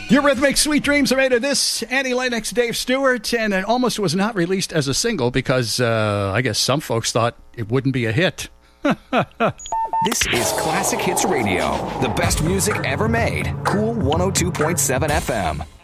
Eurythmics, Sweet Dreams are made of this. Annie Lennox, Dave Stewart, and it almost was not released as a single because I guess some folks thought it wouldn't be a hit. This is Classic Hits Radio, the best music ever made. Cool 102.7 FM.